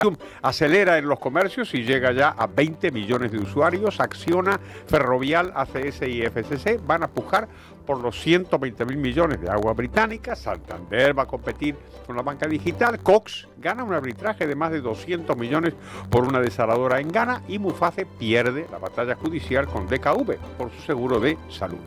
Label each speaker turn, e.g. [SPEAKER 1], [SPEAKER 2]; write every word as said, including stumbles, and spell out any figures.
[SPEAKER 1] acelera en los comercios y llega ya a veinte millones de usuarios. Acciona, Ferrovial, A C S y F C C van a pujar por los ciento veinte mil millones de agua británica. Santander va a competir con la banca digital. Cox gana un arbitraje de más de doscientos millones por una desaladora en Ghana. Y Muface pierde la batalla judicial con D K V por su seguro de salud.